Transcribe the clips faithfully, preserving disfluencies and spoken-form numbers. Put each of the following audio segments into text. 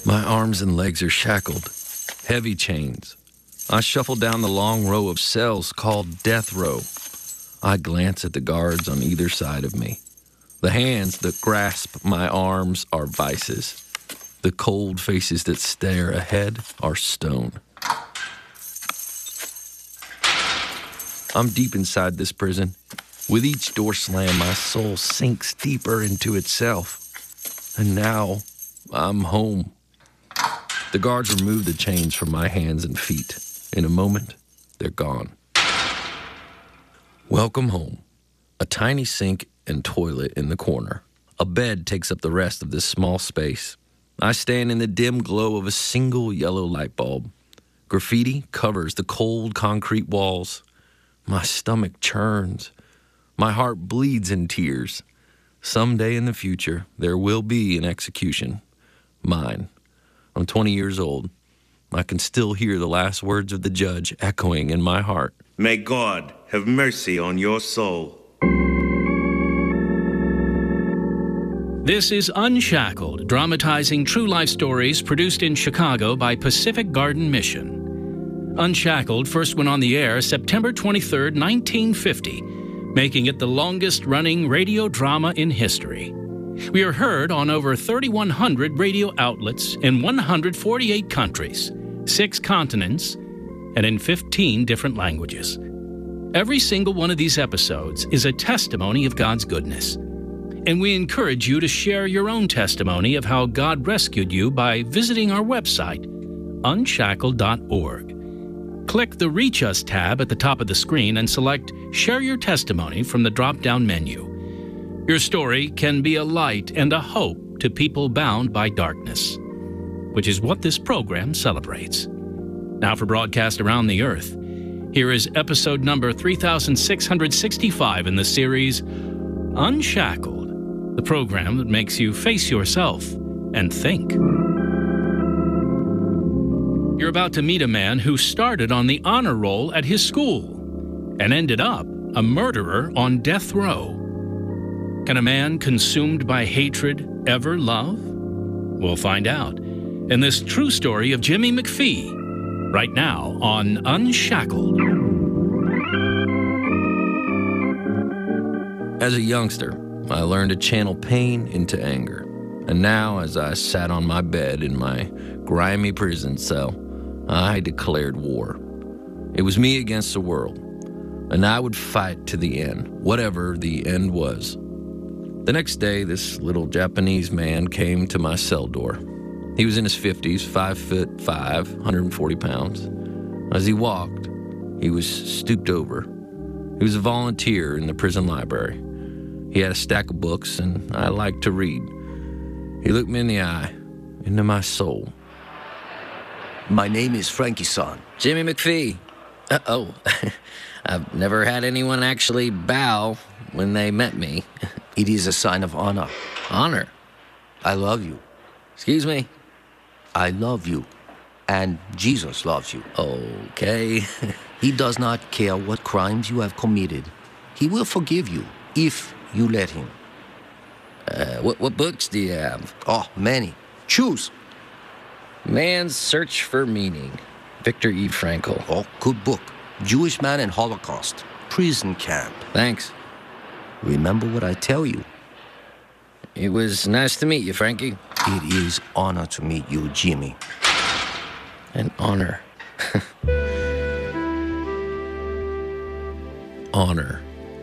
My arms and legs are shackled, heavy chains. I shuffle down the long row of cells called death row. I glance at the guards on either side of me. The hands that grasp my arms are vices. The cold faces that stare ahead are stone. I'm deep inside this prison. With each door slam, my soul sinks deeper into itself. And now, I'm home. The guards remove the chains from my hands and feet. In a moment, they're gone. Welcome home. A tiny sink and toilet in the corner. A bed takes up the rest of this small space. I stand in the dim glow of a single yellow light bulb. Graffiti covers the cold concrete walls. My stomach churns. My heart bleeds in tears. Someday in the future, there will be an execution. Mine. I'm twenty years old. I can still hear the last words of the judge echoing in my heart. May God have mercy on your soul. This is Unshackled, dramatizing true life stories produced in Chicago by Pacific Garden Mission. Unshackled first went on the air September twenty-third, nineteen fifty, making it the longest-running radio drama in history. We are heard on over thirty-one hundred radio outlets in one hundred forty-eight countries, six continents, and in fifteen different languages. Every single one of these episodes is a testimony of God's goodness. And we encourage you to share your own testimony of how God rescued you by visiting our website, unshackled dot org. Click the Reach Us tab at the top of the screen and select Share Your Testimony from the drop-down menu. Your story can be a light and a hope to people bound by darkness, which is what this program celebrates. Now for broadcast around the earth, here is episode number three thousand six hundred sixty-five in the series Unshackled, the program that makes you face yourself and think. You're about to meet a man who started on the honor roll at his school and ended up a murderer on death row. Can a man consumed by hatred ever love? We'll find out in this true story of Jimmy McPhee, right now on Unshackled. As a youngster, I learned to channel pain into anger. And now, as I sat on my bed in my grimy prison cell, I declared war. It was me against the world, and I would fight to the end, whatever the end was. The next day, this little Japanese man came to my cell door. He was in his fifties, five foot five, one hundred forty pounds. As he walked, he was stooped over. He was a volunteer in the prison library. He had a stack of books, and I liked to read. He looked me in the eye, into my soul. My name is Frankie-san. Jimmy McPhee. Uh, oh, I've never had anyone actually bow when they met me. It is a sign of honor. Honor? I love you. Excuse me? I love you. And Jesus loves you. Okay. He does not care what crimes you have committed. He will forgive you if you let him. Uh, what, what books do you have? Oh, many. Choose. Man's Search for Meaning. Victor E. Frankl. Oh, good book. Jewish Man and Holocaust. Prison Camp. Thanks. Remember what I tell you. It was nice to meet you, Frankie. It is honor to meet you, Jimmy. An honor. Honor.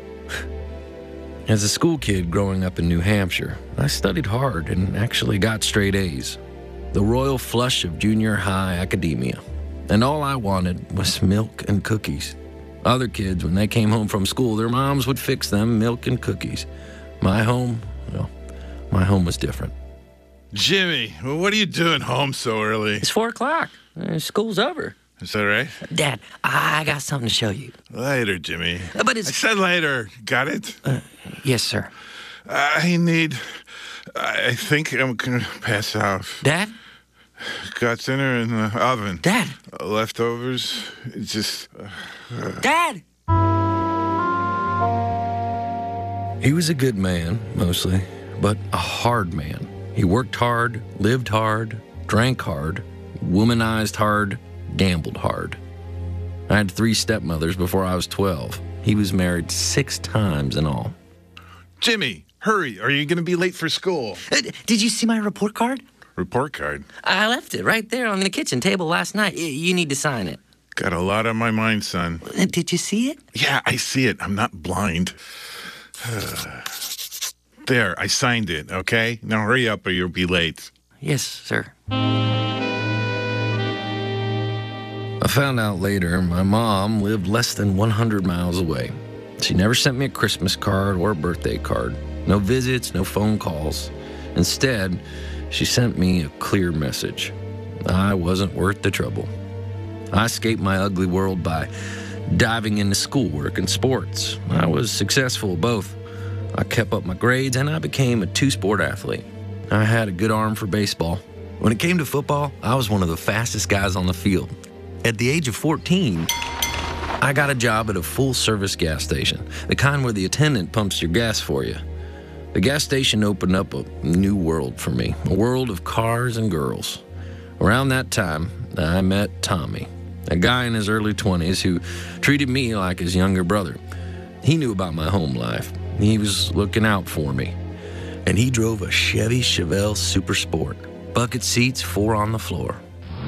As a school kid growing up in New Hampshire, I studied hard and actually got straight A's. The royal flush of junior high academia. And all I wanted was milk and cookies. Other kids, when they came home from school, their moms would fix them milk and cookies. My home, well, my home was different. Jimmy, well, what are you doing home so early? It's four o'clock. Uh, school's over. Is that right? Dad, I got something to show you. Later, Jimmy. Uh, but it's... I said later. Got it? Uh, yes, sir. I need... I think I'm going to pass out. Dad? Got dinner in the oven. Dad? Uh, leftovers. It's just... Uh, uh. Dad! He was a good man, mostly, but a hard man. He worked hard, lived hard, drank hard, womanized hard, gambled hard. I had three stepmothers before I was twelve. He was married six times in all. Jimmy, hurry. Are you going to be late for school? Uh, did you see my report card? Report card? I left it right there on the kitchen table last night. Y- You need to sign it. Got a lot on my mind, son. Uh, Did you see it? Yeah, I see it. I'm not blind. There, I signed it, okay? Now hurry up or you'll be late. Yes, sir. I found out later my mom lived less than one hundred miles away. She never sent me a Christmas card or a birthday card. No visits, no phone calls. Instead, she sent me a clear message. I wasn't worth the trouble. I escaped my ugly world by diving into schoolwork and sports. I was successful at both. I kept up my grades and I became a two-sport athlete. I had a good arm for baseball. When it came to football, I was one of the fastest guys on the field. At the age of fourteen, I got a job at a full-service gas station, the kind where the attendant pumps your gas for you. The gas station opened up a new world for me, a world of cars and girls. Around that time, I met Tommy, a guy in his early twenties who treated me like his younger brother. He knew about my home life. He was looking out for me. And he drove a Chevy Chevelle Super Sport. Bucket seats, four on the floor.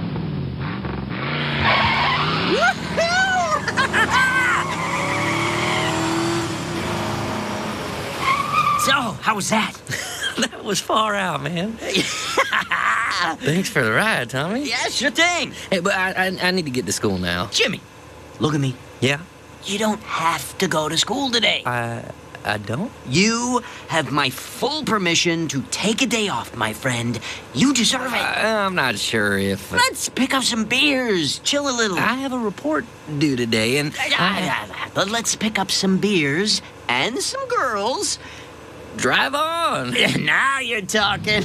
So, how was that? That was far out, man. Thanks for the ride, Tommy. Yeah, sure thing. Hey, but I, I, I need to get to school now. Jimmy, look at me. Yeah? You don't have to go to school today. I, I don't? You have my full permission to take a day off, my friend. You deserve it. I, I'm not sure if... Uh, Let's pick up some beers. Chill a little. I have a report due today, and... I, But let's pick up some beers and some girls. drive on. Now you're talking.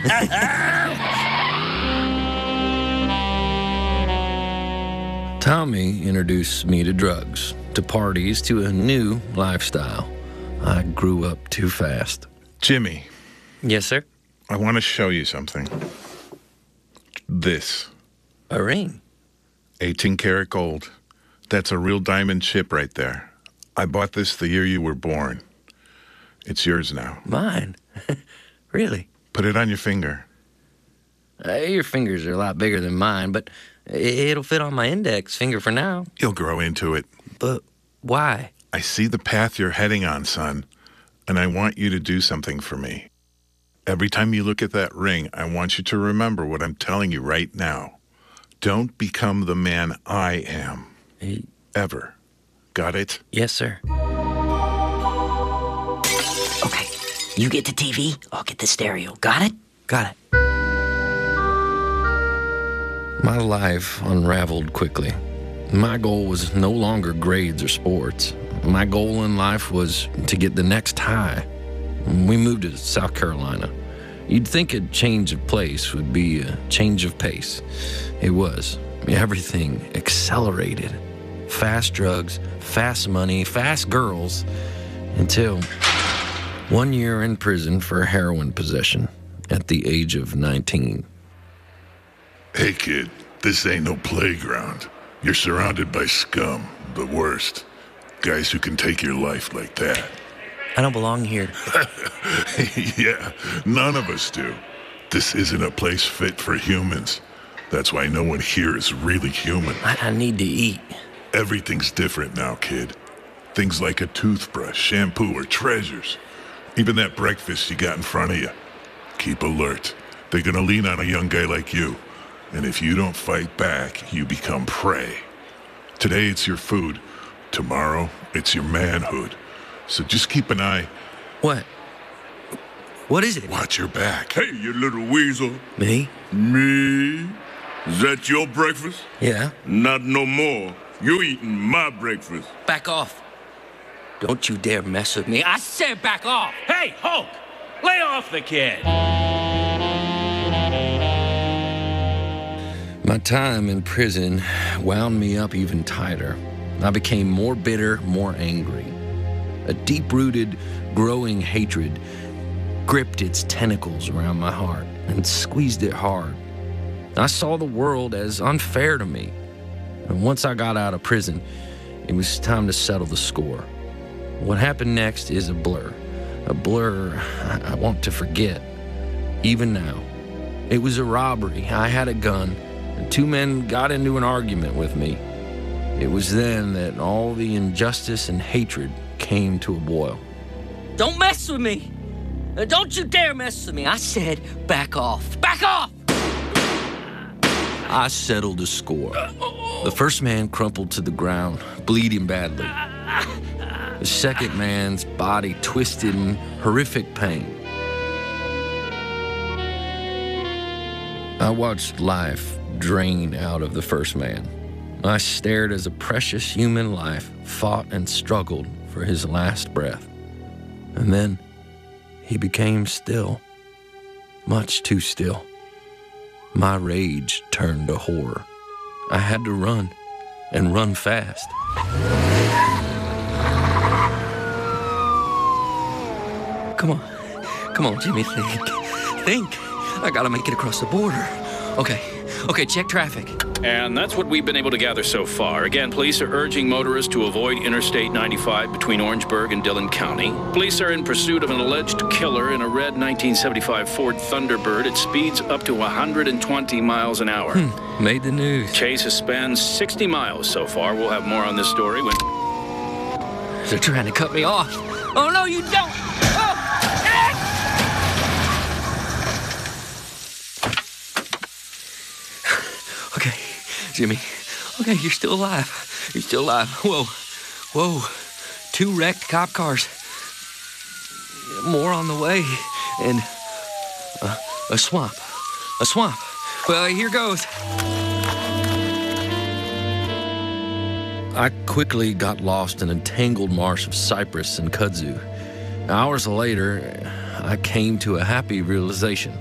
Tommy introduced me to drugs, to parties, to a new lifestyle. I grew up too fast. Jimmy, Yes, sir? I want to show you something. This, A ring. eighteen karat gold. That's a real diamond chip right there. I bought this the year you were born. It's yours now. Mine? Really? Put it on your finger. Uh, your fingers are a lot bigger than mine, but it'll fit on my index finger for now. You'll grow into it. But why? I see the path you're heading on, son, and I want you to do something for me. Every time you look at that ring, I want you to remember what I'm telling you right now. Don't become the man I am. Hey. Ever. Got it? Yes, sir. Okay, you get the T V, I'll get the stereo. Got it? Got it. My life unraveled quickly. My goal was no longer grades or sports. My goal in life was to get the next high. We moved to South Carolina. You'd think a change of place would be a change of pace. It was. Everything accelerated. Fast drugs, fast money, fast girls, until one year in prison for heroin possession at the age of nineteen. Hey, kid, this ain't no playground. You're surrounded by scum, the worst. Guys who can take your life like that. I don't belong here. Yeah, none of us do. This isn't a place fit for humans. That's why no one here is really human. I, I need to eat. Everything's different now, kid. Things like a toothbrush, shampoo, or treasures. Even that breakfast you got in front of you. Keep alert. They're gonna lean on a young guy like you. And if you don't fight back, you become prey. Today it's your food. Tomorrow it's your manhood. So just keep an eye. What? What is it? Watch your back. Hey, you little weasel. Me? Me? Is that your breakfast? Yeah. Not no more. You eating my breakfast. Back off. Don't you dare mess with me. I said back off. Hey, Hulk! Lay off the kid! My time in prison wound me up even tighter. I became more bitter, more angry. A deep-rooted, growing hatred gripped its tentacles around my heart and squeezed it hard. I saw the world as unfair to me. And once I got out of prison, it was time to settle the score. What happened next is a blur. A blur I want to forget, even now. It was a robbery. I had a gun, and two men got into an argument with me. It was then that all the injustice and hatred came to a boil. Don't mess with me! Don't you dare mess with me! I said back off! Back off! I settled the score. The first man crumpled to the ground, bleeding badly. The second man's body twisted in horrific pain. I watched life drain out of the first man. I stared as a precious human life fought and struggled for his last breath. And then he became still, much too still. My rage turned to horror. I had to run, and run fast. Come on. Come on, Jimmy, think. Think. I gotta make it across the border. Okay. Okay, check traffic. And that's what we've been able to gather so far. Again, police are urging motorists to avoid Interstate ninety-five between Orangeburg and Dillon County. Police are in pursuit of an alleged killer in a red nineteen seventy-five Ford Thunderbird. It speeds up to one hundred twenty miles an hour. Hmm, made the news. Chase has spanned sixty miles so far. We'll have more on this story when... They're trying to cut me off. Oh, no, you don't! Oh! Okay, Jimmy. Okay, you're still alive. You're still alive. Whoa. Whoa. Two wrecked cop cars. More on the way. And uh, a swamp. A swamp. Well, here goes. I quickly got lost in a tangled marsh of cypress and kudzu. Hours later, I came to a happy realization.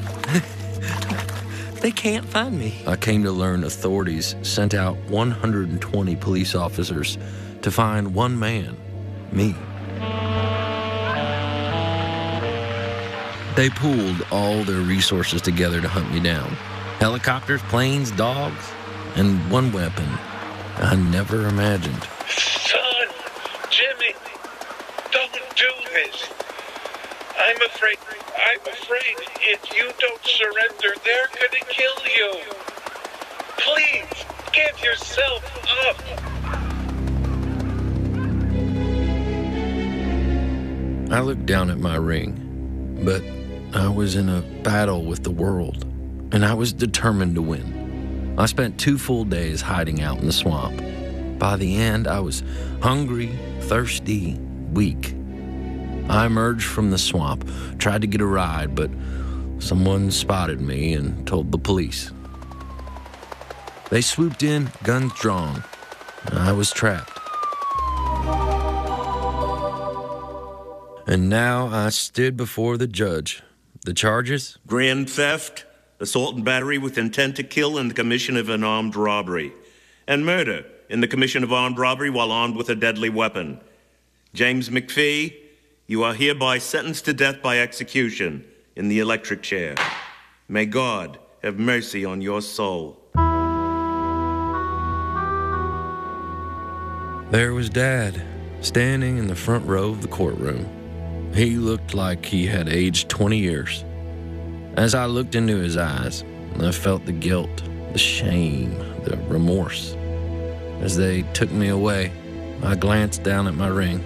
They can't find me. I came to learn authorities sent out one hundred twenty police officers to find one man, me. They pooled all their resources together to hunt me down. Helicopters, planes, dogs, and one weapon I never imagined. Son, Jimmy, don't do this. I'm afraid, I'm afraid if you don't surrender, they're gonna kill you. Please, give yourself up. I looked down at my ring, but I was in a battle with the world, and I was determined to win. I spent two full days hiding out in the swamp. By the end, I was hungry, thirsty, weak. I emerged from the swamp, tried to get a ride, but someone spotted me and told the police. They swooped in, guns drawn. I was trapped. And now I stood before the judge. The charges? Grand theft, assault and battery with intent to kill in the commission of an armed robbery, and murder in the commission of armed robbery while armed with a deadly weapon. James McPhee, you are hereby sentenced to death by execution in the electric chair. May God have mercy on your soul. There was Dad, standing in the front row of the courtroom. He looked like he had aged twenty years. As I looked into his eyes, I felt the guilt, the shame, the remorse. As they took me away, I glanced down at my ring.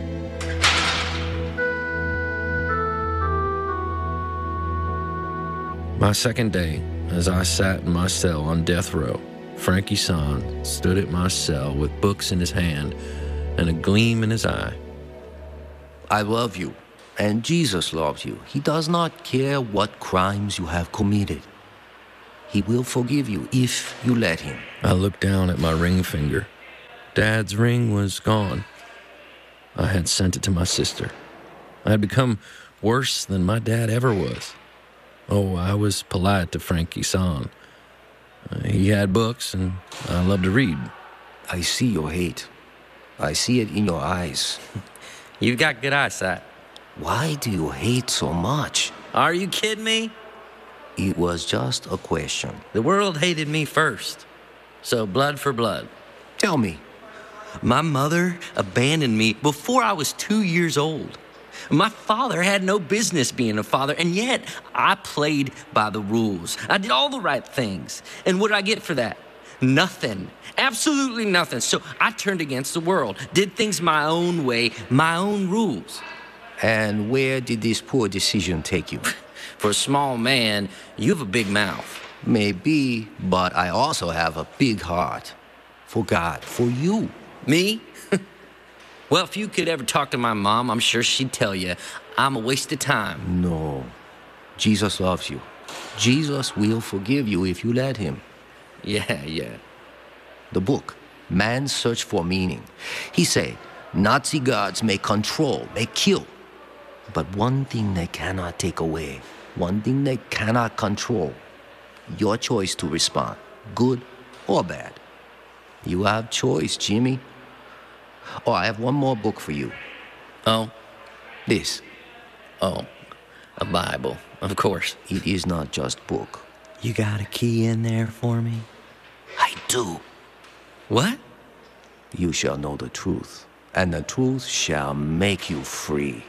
My second day, as I sat in my cell on death row, Frankie San stood at my cell with books in his hand and a gleam in his eye. I love you, and Jesus loves you. He does not care what crimes you have committed. He will forgive you if you let him. I looked down at my ring finger. Dad's ring was gone. I had sent it to my sister. I had become worse than my dad ever was. Oh, I was polite to Frankie San. Uh, he had books, and I loved to read. I see your hate. I see it in your eyes. You've got good eyesight. Why do you hate so much? Are you kidding me? It was just a question. The world hated me first. So blood for blood. Tell me. My mother abandoned me before I was two years old. My father had no business being a father, and yet I played by the rules. I did all the right things. And what did I get for that? Nothing. Absolutely nothing. So I turned against the world, did things my own way, my own rules. And where did this poor decision take you? For a small man, you have a big mouth. Maybe, but I also have a big heart. For God, for you. Me? Well, if you could ever talk to my mom, I'm sure she'd tell you I'm a waste of time. No. Jesus loves you. Jesus will forgive you if you let him. Yeah, yeah. The book, Man's Search for Meaning. He said, Nazi gods may control, may kill. But one thing they cannot take away, one thing they cannot control, your choice to respond, good or bad. You have choice, Jimmy. Oh, I have one more book for you. Oh? This. Oh, a Bible, of course. It is not just book. You got a key in there for me? I do. What? You shall know the truth, and the truth shall make you free.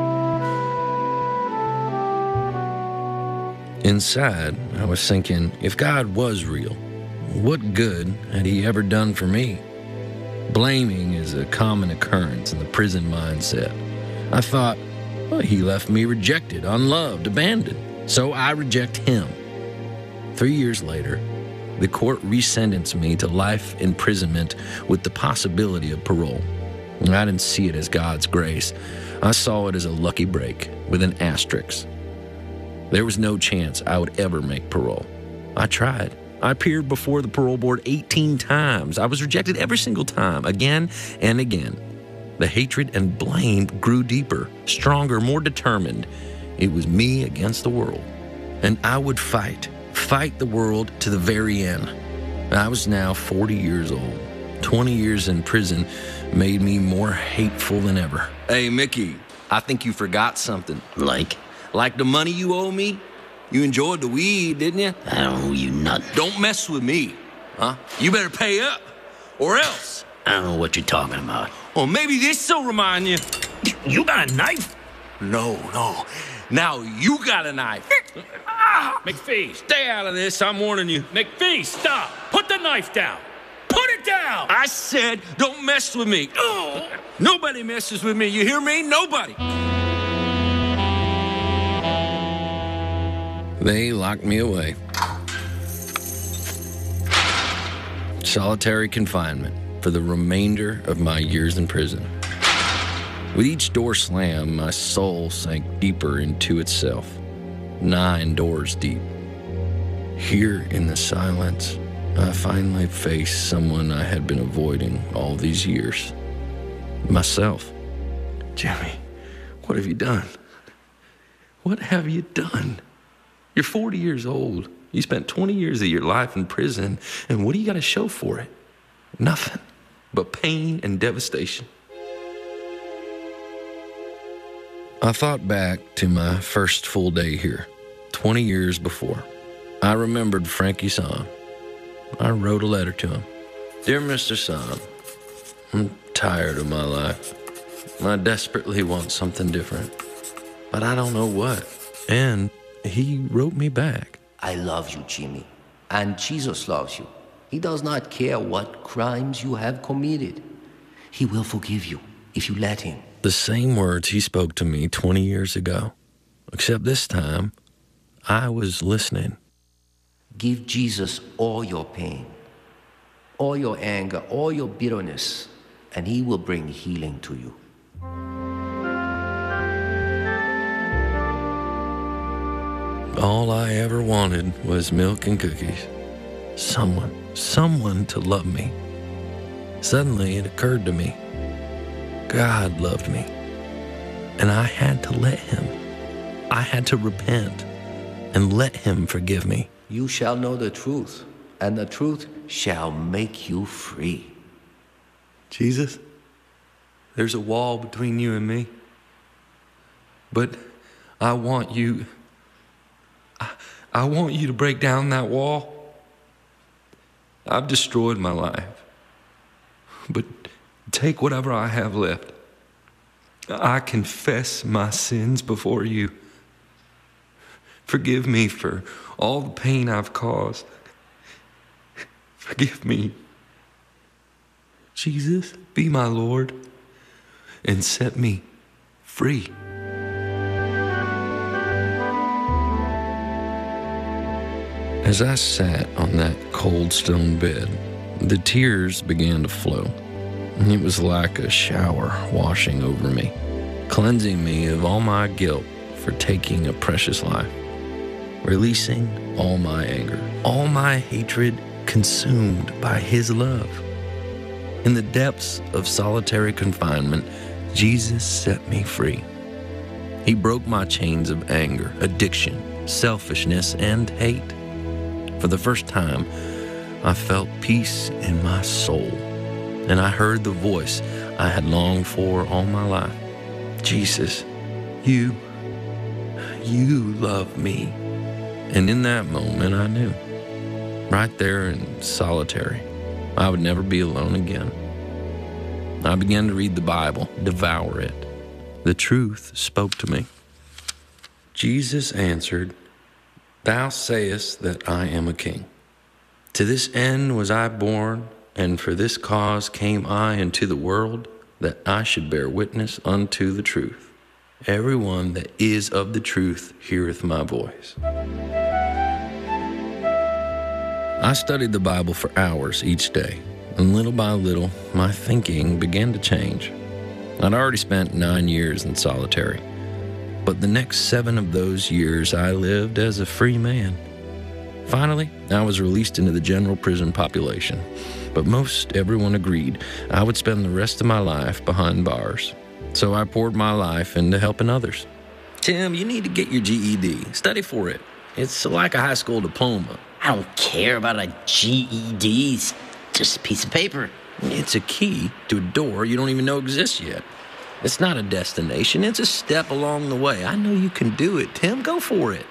Inside, I was thinking, if God was real, what good had he ever done for me? Blaming is a common occurrence in the prison mindset. I thought, well, he left me rejected, unloved, abandoned, so I reject him. Three years later, the court resentenced me to life imprisonment with the possibility of parole. And I didn't see it as God's grace. I saw it as a lucky break with an asterisk. There was no chance I would ever make parole. I tried. I appeared before the parole board eighteen times. I was rejected every single time, again and again. The hatred and blame grew deeper, stronger, more determined. It was me against the world. And I would fight, fight the world to the very end. I was now forty years old. twenty years in prison made me more hateful than ever. Hey, Mickey, I think you forgot something. Like? Like the money you owe me? You enjoyed the weed, didn't you? I don't owe you nothing. Don't mess with me, huh? You better pay up, or else. I don't know what you're talking about. Or maybe this will remind you. You got a knife? No, no. Now you got a knife. McPhee, Stay out of this, I'm warning you. McPhee, stop. Put the knife down. Put it down. I said, don't mess with me. Oh, nobody messes with me, you hear me? Nobody. They locked me away. Solitary confinement for the remainder of my years in prison. With each door slammed, my soul sank deeper into itself, nine doors deep. Here in the silence, I finally faced someone I had been avoiding all these years. Myself. Jimmy, what have you done? What have you done? You're forty years old. You spent twenty years of your life in prison, and what do you got to show for it? Nothing but pain and devastation. I thought back to my first full day here, twenty years before. I remembered Frankie San. I wrote a letter to him. Dear Mister San, I'm tired of my life. I desperately want something different, but I don't know what. And he wrote me back. I love you, Jimmy, and Jesus loves you. He does not care what crimes you have committed. He will forgive you if you let him. The same words he spoke to me twenty years ago, except this time, I was listening. Give Jesus all your pain, all your anger, all your bitterness, and he will bring healing to you. All I ever wanted was milk and cookies. Someone, someone to love me. Suddenly it occurred to me, God loved me, and I had to let him. I had to repent and let him forgive me. You shall know the truth, and the truth shall make you free. Jesus, there's a wall between you and me, but I want you, I, I want you to break down that wall. I've destroyed my life. But take whatever I have left. I confess my sins before you. Forgive me for all the pain I've caused. Forgive me. Jesus, be my Lord and set me free. As I sat on that cold stone bed, the tears began to flow. It was like a shower washing over me, cleansing me of all my guilt for taking a precious life, releasing all my anger, all my hatred consumed by His love. In the depths of solitary confinement, Jesus set me free. He broke my chains of anger, addiction, selfishness, and hate. For the first time, I felt peace in my soul, and I heard the voice I had longed for all my life. Jesus, you, you love me. And in that moment, I knew, right there in solitary, I would never be alone again. I began to read the Bible, devour it. The truth spoke to me. Jesus answered, Thou sayest that I am a king. To this end was I born, and for this cause came I into the world, that I should bear witness unto the truth. Everyone that is of the truth heareth my voice. I studied the Bible for hours each day, and little by little, my thinking began to change. I'd already spent nine years in solitary, but the next seven of those years I lived as a free man. Finally, I was released into the general prison population, but most everyone agreed I would spend the rest of my life behind bars. So I poured my life into helping others. Tim, you need to get your G E D. Study for it. It's like a high school diploma. I don't care about a G E D. It's just a piece of paper. It's a key to a door you don't even know exists yet. It's not a destination. It's a step along the way. I know you can do it, Tim. Go for it.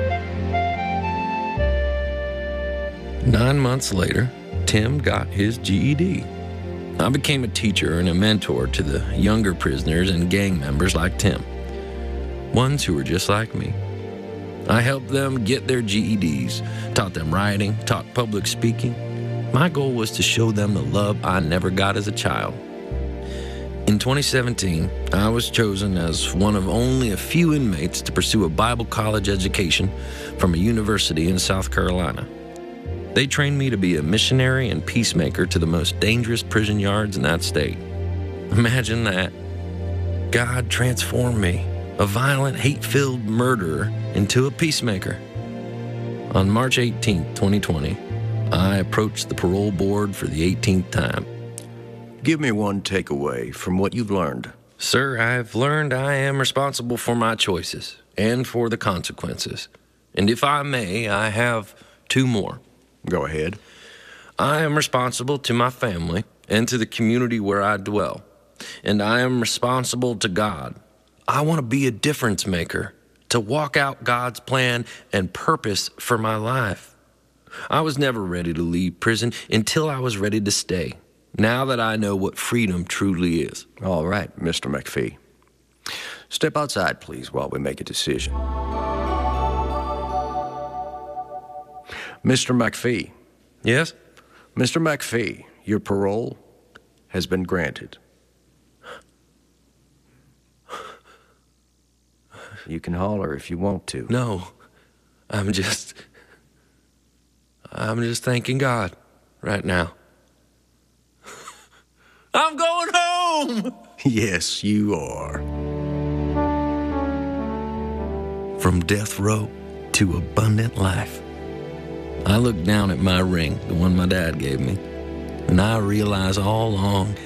Nine months later, Tim got his G E D. I became a teacher and a mentor to the younger prisoners and gang members like Tim, ones who were just like me. I helped them get their G E Ds, taught them writing, taught public speaking. My goal was to show them the love I never got as a child. In twenty seventeen, I was chosen as one of only a few inmates to pursue a Bible college education from a university in South Carolina. They trained me to be a missionary and peacemaker to the most dangerous prison yards in that state. Imagine that. God transformed me, a violent, hate-filled murderer, into a peacemaker. On March eighteenth, twenty twenty, I approached the parole board for the eighteenth time. Give me one takeaway from what you've learned. Sir, I've learned I am responsible for my choices and for the consequences. And if I may, I have two more. Go ahead. I am responsible to my family and to the community where I dwell. And I am responsible to God. I want to be a difference maker, to walk out God's plan and purpose for my life. I was never ready to leave prison until I was ready to stay, now that I know what freedom truly is. All right, Mister McPhee. Step outside, please, while we make a decision. Mister McPhee. Yes? Mister McPhee, your parole has been granted. You can holler if you want to. No, I'm just... I'm just thanking God right now. I'm going home! Yes, you are. From death row to abundant life. I looked down at my ring, the one my dad gave me, and I realized all along